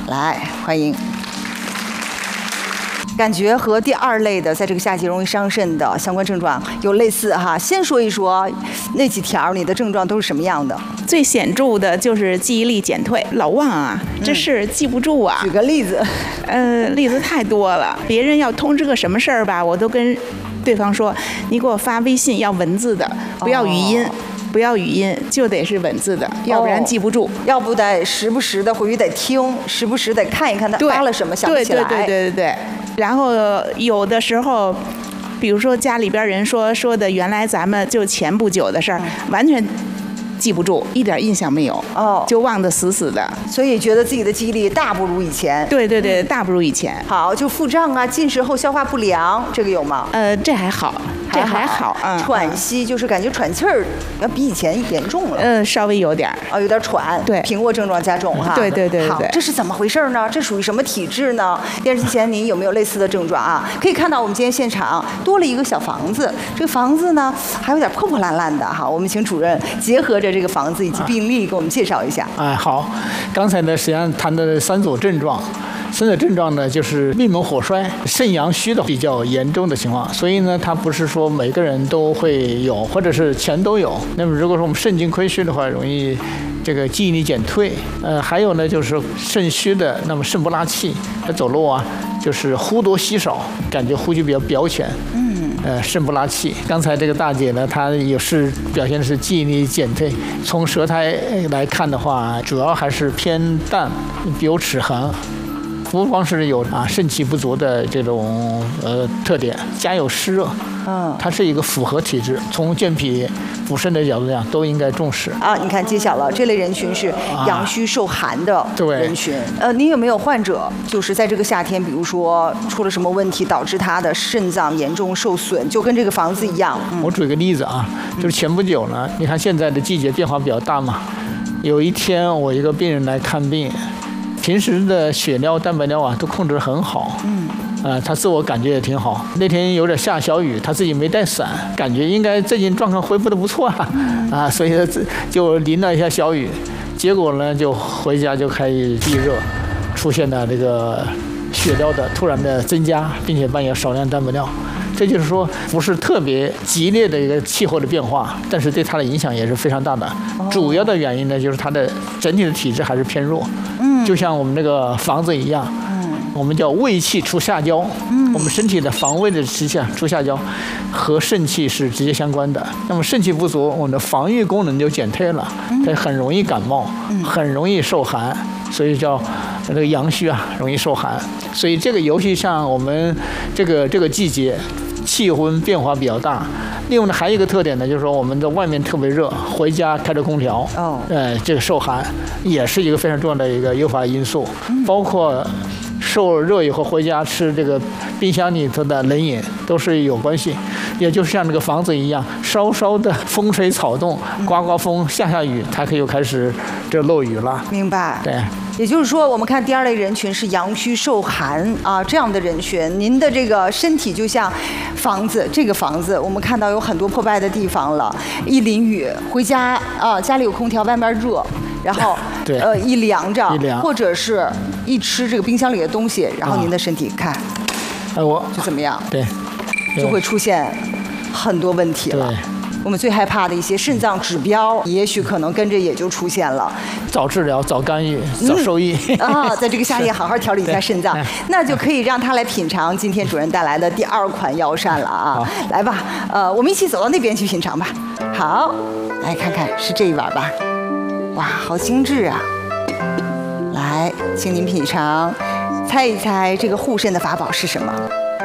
来欢迎。感觉和第2类的在这个夏季容易伤肾的相关症状有类似哈。先说一说那几条，你的症状都是什么样的？ 最显著的就是记忆力减退，老忘啊，这事记不住啊。 举个例子。 例子太多了。别人要通知个什么事儿吧，我都跟对方说，你给我发微信要文字的，不要语音。不要语音，就得是文字的，要不然记不住。 要不得时不时的回去得听，时不时得看一看他发了什么，想不起来。 对。然后有的时候，比如说家里边人说的，原来咱们就前不久的事儿，完全记不住，一点印象没有，就忘得死死的， 所以觉得自己的记忆力大不如以前。 对，大不如以前。 好，就腹胀啊、进食后消化不良，这个有吗？ 这还好。 喘息就是感觉喘气儿要比以前严重了。 稍微有点有点喘。 对， 平卧症状加重哈。 对。 好，这是怎么回事呢？这属于什么体质呢？电视机前您有没有类似的症状啊？可以看到我们今天现场多了一个小房子，这个房子呢还有点破破烂烂的哈。我们请主任结合着这个房子以及病例给我们介绍一下。 好，刚才呢实际上谈的3组症状。3种症状呢，就是命门火衰、肾阳虚的比较严重的情况，所以呢，它不是说每个人都会有，或者是全都有。那么如果说我们肾精亏虚的话，容易这个记忆力减退。还有呢，就是肾虚的，那么肾不拉气，他走路啊，就是呼多吸少，感觉呼吸比较表浅。肾不拉气。刚才这个大姐呢，她也是表现的是记忆力减退。从舌苔来看的话，主要还是偏淡，有齿痕。不光是有肾气不足的这种特点，加有湿热，它是一个复合体质。从健脾补肾的角度讲，都应该重视你看揭晓了，这类人群是阳虚受寒的人群。您有没有患者就是在这个夏天，比如说出了什么问题，导致他的肾脏严重受损，就跟这个房子一样？ 我举个例子啊，就是前不久呢，你看现在的季节变化比较大嘛。有一天我一个病人来看病。平时的血尿、蛋白尿啊都控制得很好，他自我感觉也挺好。那天有点下小雨，他自己没带伞，感觉应该最近状况恢复得不错所以就淋了一下小雨，结果呢就回家就开始地热，出现了这个血尿的突然的增加，并且伴有少量蛋白尿。这就是说不是特别激烈的一个气候的变化，但是对它的影响也是非常大的。主要的原因呢，就是它的整体的体质还是偏弱。就像我们这个房子一样，我们叫胃气出下焦，我们身体的防卫的出下焦，和肾气是直接相关的。那么肾气不足，我们的防御功能就减退了，它很容易感冒，很容易受寒，所以叫这个阳虚容易受寒。所以这个尤其像我们这个季节。气温变化比较大，另外呢还有一个特点呢，就是说我们的外面特别热，回家开着空调，这个受寒也是一个非常重要的一个诱发因素，包括受热以后回家吃这个冰箱里头的冷饮都是有关系，也就是像这个房子一样，稍稍的风吹草动，刮风下雨，它又开始这漏雨了。 明白。 对。 也就是说，我们看第2类人群是阳虚受寒这样的人群，您的这个身体就像房子，这个房子我们看到有很多破败的地方了，一淋雨回家家里有空调，外面热，然后一凉着，或者是一吃这个冰箱里的东西，然后您的身体看，就怎么样？ 对， 就会出现很多问题了。我们最害怕的一些肾脏指标，也许可能跟着也就出现了。 早治疗、早干预、早受益在这个夏天好好调理一下肾脏，那就可以让他来品尝今天主任带来的第2款药膳了来吧，我们一起走到那边去品尝吧。好，来看看是这一碗吧。哇，好精致啊！来，请您品尝，猜一猜这个护肾的法宝是什么？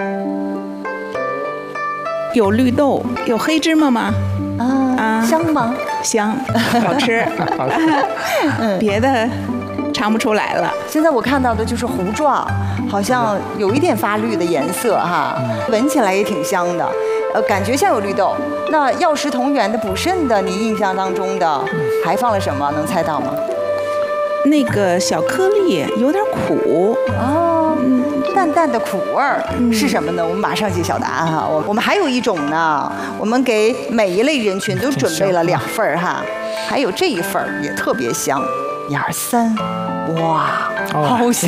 有绿豆，有黑芝麻吗？ 香吗？ 香，好吃。别的尝不出来了。 现在我看到的就是糊状，好像有一点发绿的颜色闻起来也挺香的，感觉像有绿豆。那药食同源的补肾的，你印象当中的还放了什么？能猜到吗？ 那个小颗粒有点苦淡淡的苦味儿是什么呢？我们马上揭晓答案我们还有一种呢，我们给每一类人群都准备了2份还有这一份也特别香，1、2、3，哇，好香。